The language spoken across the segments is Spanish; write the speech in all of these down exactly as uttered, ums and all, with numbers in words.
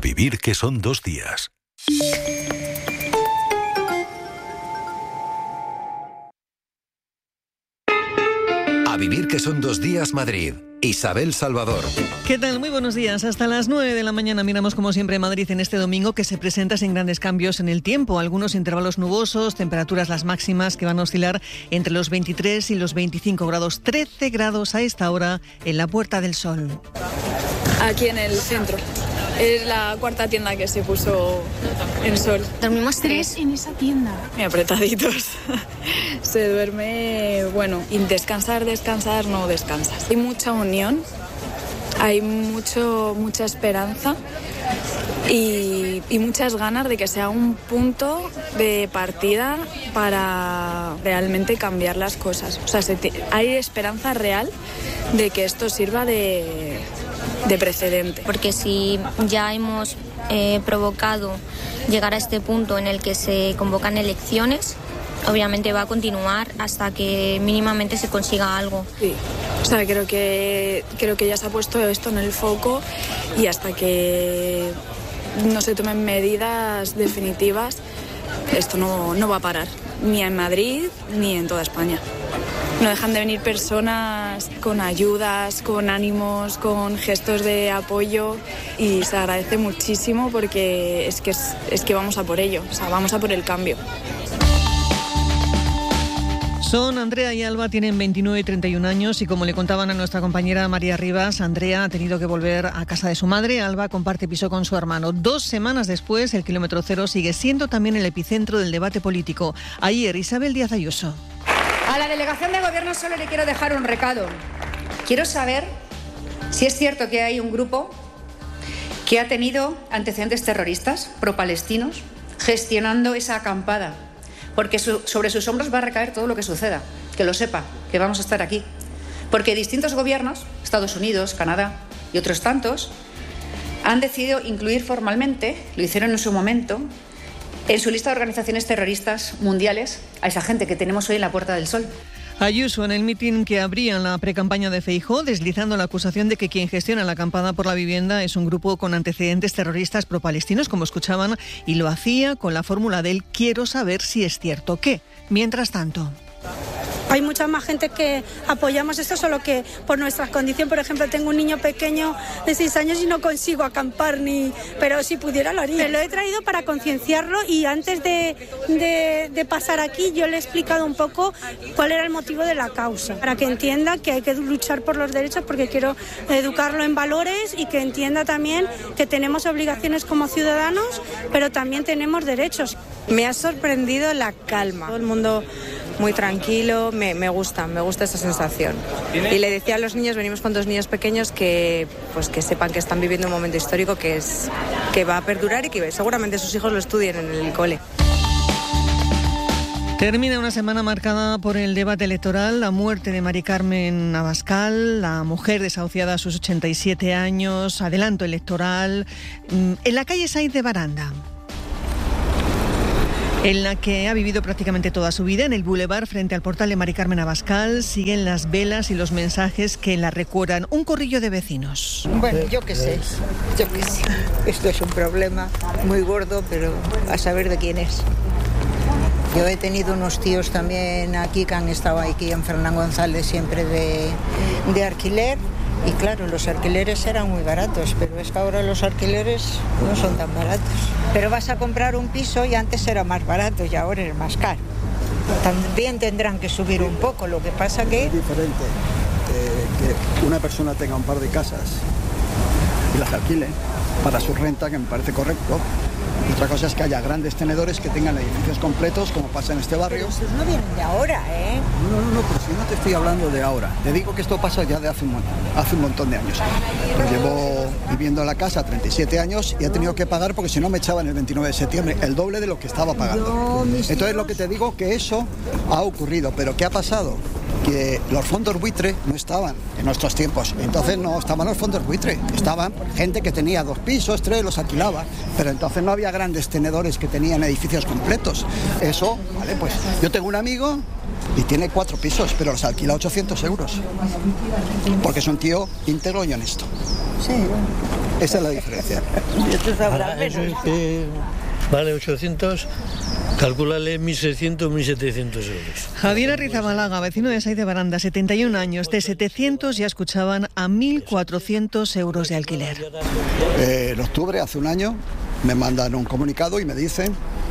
vivir que son dos días. A vivir que son dos días Madrid. Isabel Salvador. ¿Qué tal? Muy buenos días. Hasta las nueve de la mañana miramos como siempre Madrid en este domingo, que se presenta sin grandes cambios en el tiempo. Algunos intervalos nubosos, temperaturas las máximas que van a oscilar entre los veintitrés y los veinticinco grados. trece grados a esta hora en la Puerta del Sol. Aquí en el centro. Es la cuarta tienda que se puso en sol. Dormimos tres en esa tienda. Muy apretaditos. Se duerme, bueno, y descansar, descansar, no descansas. Hay mucha unión, hay mucho, mucha esperanza y, y muchas ganas de que sea un punto de partida para realmente cambiar las cosas. O sea, se te, hay esperanza real de que esto sirva de... de precedente. Porque si ya hemos eh, provocado llegar a este punto en el que se convocan elecciones, obviamente va a continuar hasta que mínimamente se consiga algo. Sí, o sea, creo que, creo que ya se ha puesto esto en el foco y hasta que no se tomen medidas definitivas, esto no, no va a parar, ni en Madrid ni en toda España. No dejan de venir personas con ayudas, con ánimos, con gestos de apoyo y se agradece muchísimo porque es que, es, es que vamos a por ello, o sea, vamos a por el cambio. Son Andrea y Alba, tienen veintinueve y treinta y un años y como le contaban a nuestra compañera María Rivas, Andrea ha tenido que volver a casa de su madre. Alba comparte piso con su hermano. Dos semanas después, el kilómetro cero sigue siendo también el epicentro del debate político. Ayer, Isabel Díaz Ayuso. A la delegación de gobierno solo le quiero dejar un recado. Quiero saber si es cierto que hay un grupo que ha tenido antecedentes terroristas pro-palestinos gestionando esa acampada, porque su, sobre sus hombros va a recaer todo lo que suceda. Que lo sepa, que vamos a estar aquí. Porque distintos gobiernos, Estados Unidos, Canadá y otros tantos, han decidido incluir formalmente, lo hicieron en su momento, en su lista de organizaciones terroristas mundiales a esa gente que tenemos hoy en la Puerta del Sol. Ayuso en el mitin que abría la precampaña de Feijóo, deslizando la acusación de que quien gestiona la acampada por la vivienda es un grupo con antecedentes terroristas pro-palestinos, como escuchaban, y lo hacía con la fórmula del quiero saber si es cierto que. Mientras tanto... Hay mucha más gente que apoyamos esto, solo que por nuestra condición, por ejemplo, tengo un niño pequeño de seis años y no consigo acampar, ni, pero si pudiera lo haría. Me lo he traído para concienciarlo y antes de, de, de pasar aquí yo le he explicado un poco cuál era el motivo de la causa, para que entienda que hay que luchar por los derechos, porque quiero educarlo en valores y que entienda también que tenemos obligaciones como ciudadanos, pero también tenemos derechos. Me ha sorprendido la calma, todo el mundo muy tranquilo, me, me gusta, me gusta esa sensación. Y le decía a los niños, venimos con dos niños pequeños, que pues que sepan que están viviendo un momento histórico que es que va a perdurar y que seguramente sus hijos lo estudien en el cole. Termina una semana marcada por el debate electoral, la muerte de Mari Carmen Abascal, la mujer desahuciada a sus ochenta y siete años, adelanto electoral, en la calle Sáenz de Baranda, en la que ha vivido prácticamente toda su vida. En el bulevar frente al portal de Mari Carmen Abascal siguen las velas y los mensajes que la recuerdan. Un corrillo de vecinos. Bueno, yo qué sé, yo qué sé. Esto es un problema muy gordo, pero a saber de quién es. Yo he tenido unos tíos también aquí que han estado aquí en Fernán González siempre de, de alquiler. Y claro, los alquileres eran muy baratos, pero es que ahora los alquileres no son tan baratos. Pero vas a comprar un piso y antes era más barato y ahora es más caro. También tendrán que subir un poco, lo que pasa que... Es diferente eh, que una persona tenga un par de casas y las alquile para su renta, que me parece correcto. Otra cosa es que haya grandes tenedores que tengan edificios completos, como pasa en este barrio. Pero estos no vienen de ahora, ¿eh? No, no, no, pero si no te estoy hablando de ahora. Te digo que esto pasa ya de hace un, hace un montón de años. Pues llevo viviendo en la casa treinta y siete años y he tenido que pagar porque si no me echaban el veintinueve de septiembre, el doble de lo que estaba pagando. No, Entonces tíos... lo que te digo que eso ha ocurrido. ¿Pero qué ha pasado? Que los fondos buitre no estaban en nuestros tiempos. Entonces no estaban los fondos buitre, estaban gente que tenía dos pisos, tres, los alquilaba, pero entonces no había grandes tenedores que tenían edificios completos. Eso, vale, pues yo tengo un amigo y tiene cuatro pisos, pero los alquila ochocientos euros, porque es un tío íntegro y honesto. Sí, bueno. Esa es la diferencia. Ahora, eso es que vale ochocientos, calculale mil seiscientos, mil setecientos euros. Javier Arrizabalaga, vecino de Saiz de Baranda, setenta y un años, de setecientos ya escuchaban a mil cuatrocientos euros de alquiler. Eh, en octubre, hace un año, me mandan un comunicado y me dicen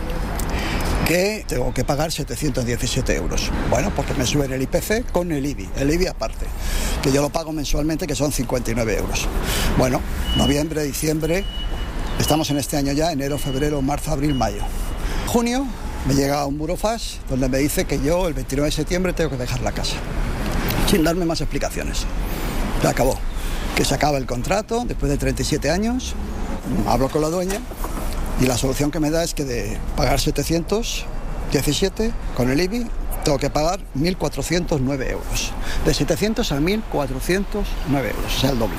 que tengo que pagar setecientos diecisiete euros. Bueno, porque me suben el I P C con el I B I, el I B I aparte, que yo lo pago mensualmente, que son cincuenta y nueve euros. Bueno, noviembre, diciembre, estamos en este año ya, enero, febrero, marzo, abril, mayo. Junio me llega un burofax donde me dice que yo el veintinueve de septiembre tengo que dejar la casa, sin darme más explicaciones. Se acabó, que se acaba el contrato después de treinta y siete años, hablo con la dueña y la solución que me da es que de pagar setecientos diecisiete con el I B I tengo que pagar mil cuatrocientos nueve euros. De setecientos a mil cuatrocientos nueve euros, o sea, el doble.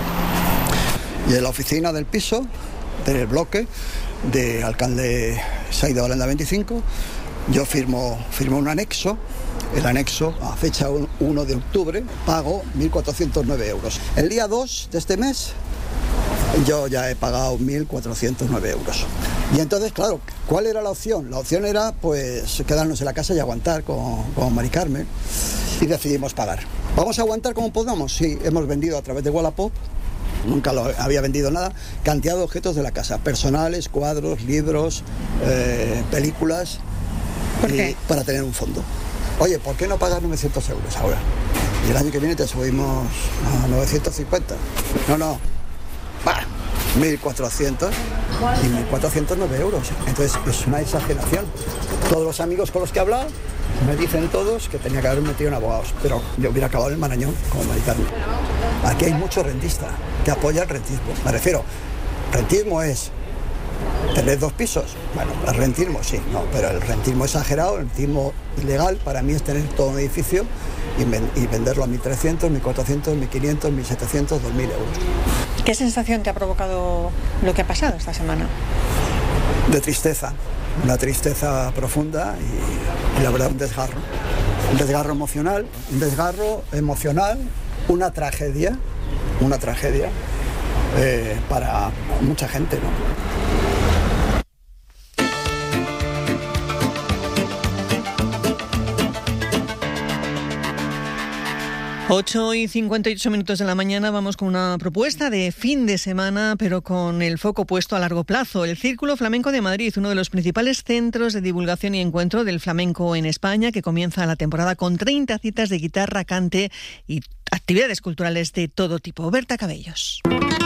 Y en la oficina del piso, del bloque, de alcalde Saiz de Baranda veinticinco, yo firmo, firmo un anexo. El anexo, a fecha uno de octubre, pago mil cuatrocientos nueve euros. El día dos de este mes, yo ya he pagado mil cuatrocientos nueve euros. Y entonces, claro, ¿cuál era la opción? La opción era, pues, quedarnos en la casa y aguantar con, con Mari Carmen. Y decidimos pagar. ¿Vamos a aguantar como podamos? Sí, hemos vendido a través de Wallapop, nunca lo había vendido nada, cantidad de objetos de la casa, personales, cuadros, libros, eh, películas. ¿Por qué? Para tener un fondo. Oye, ¿por qué no pagar novecientos euros ahora? Y el año que viene te subimos a novecientos cincuenta. No, no. Bah, mil cuatrocientos y mil cuatrocientos nueve euros. Entonces es una exageración. Todos los amigos con los que he hablado me dicen todos que tenía que haber metido en abogados, pero yo hubiera acabado en el Marañón como Mari Carmen. Aquí hay mucho rentista que apoya el rentismo. Me refiero, rentismo es tener dos pisos. Bueno, el rentismo sí, no, pero el rentismo exagerado, el rentismo ilegal, para mí es tener todo un edificio y, ven, y venderlo a mil trescientos, mil cuatrocientos, mil quinientos, mil setecientos, dos mil euros. ¿Qué sensación te ha provocado lo que ha pasado esta semana? De tristeza, una tristeza profunda y, y la verdad un desgarro. Un desgarro emocional, un desgarro emocional, una tragedia, una tragedia eh, para mucha gente, ¿no? ocho y cincuenta y ocho minutos de la mañana vamos con una propuesta de fin de semana, pero con el foco puesto a largo plazo. El Círculo Flamenco de Madrid, uno de los principales centros de divulgación y encuentro del flamenco en España, que comienza la temporada con treinta citas de guitarra, cante y actividades culturales de todo tipo. Berta Cabellos.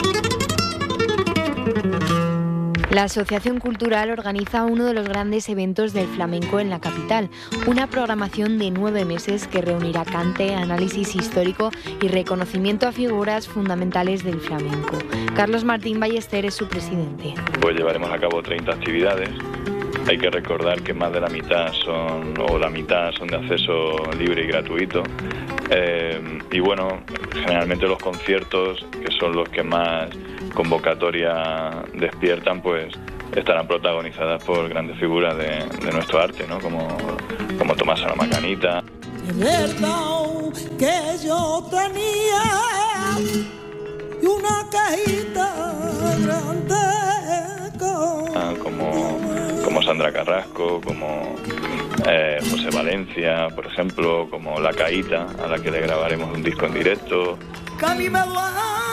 La Asociación Cultural organiza uno de los grandes eventos del flamenco en la capital, una programación de nueve meses que reunirá cante, análisis histórico y reconocimiento a figuras fundamentales del flamenco. Carlos Martín Ballester es su presidente. Pues llevaremos a cabo treinta actividades. Hay que recordar que más de la mitad son, o la mitad son de acceso libre y gratuito. Eh, y bueno, generalmente los conciertos, que son los que más convocatoria despiertan, pues estarán protagonizadas por grandes figuras de, de nuestro arte, ¿no? Como, como Tomás Salamacanita. Es verdad que yo tenía una cajita grande con... como, como Sandra Carrasco, como eh, José Valencia, por ejemplo, como La Caíta, a la que le grabaremos un disco en directo. Que a mí me duele,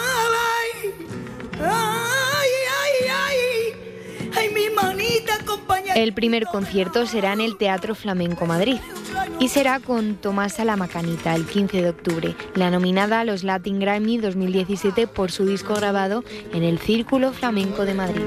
ay, ay, ay, ay, mi manita compañera. El primer concierto será en el Teatro Flamenco Madrid y será con Tomás Salamacanita el quince de octubre, la nominada a los Latin Grammy dos mil diecisiete por su disco grabado en el Círculo Flamenco de Madrid.